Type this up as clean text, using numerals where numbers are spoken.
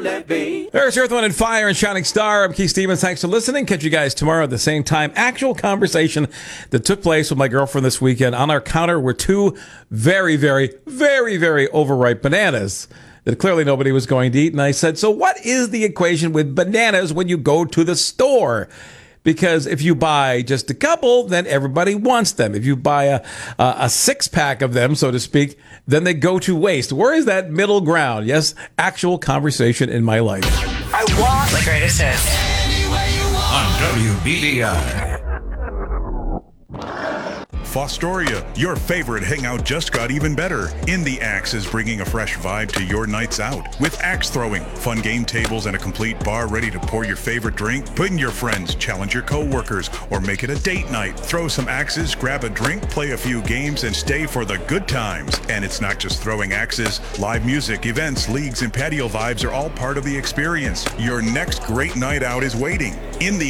There's Earth, Wind, and Fire and Shining Star. I'm Keith Stevens. Thanks for listening. Catch you guys tomorrow at the same time. Actual conversation that took place with my girlfriend this weekend. On our counter were two very, very, very, very overripe bananas that clearly nobody was going to eat. And I said, so what is the equation with bananas when you go to the store? Because if you buy just a couple, then everybody wants them. If you buy a six-pack of them, so to speak, then they go to waste. Where is that middle ground? Yes, actual conversation in my life. I want the greatest hits. On WBDI. Fostoria, your favorite hangout just got even better. In the Axe is bringing a fresh vibe to your nights out. With axe throwing, fun game tables, and a complete bar ready to pour your favorite drink, bring your friends, challenge your co-workers, or make it a date night. Throw some axes, grab a drink, play a few games, and stay for the good times. And it's not just throwing axes. Live music, events, leagues, and patio vibes are all part of the experience. Your next great night out is waiting. In the